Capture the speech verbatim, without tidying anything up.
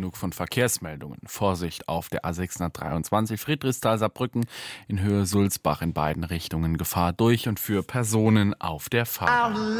genug von Verkehrsmeldungen. Vorsicht auf der A sechshundertdreiundzwanzig Friedrichsthal-Saarbrücken in Höhe Sulzbach in beiden Richtungen. Gefahr durch und für Personen auf der Fahrbahn.